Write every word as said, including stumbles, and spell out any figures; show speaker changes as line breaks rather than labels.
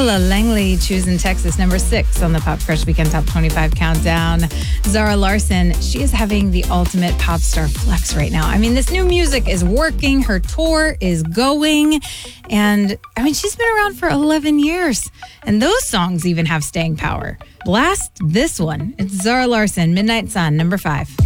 Nola Langley, Choosing Texas, number six on the Pop Crush Weekend Top twenty-five Countdown. Zara Larsson, she is having the ultimate pop star flex right now. I mean, this new music is working. Her tour is going. And, I mean, she's been around for eleven years. And those songs even have staying power. Blast this one. It's Zara Larsson, Midnight Sun, number five.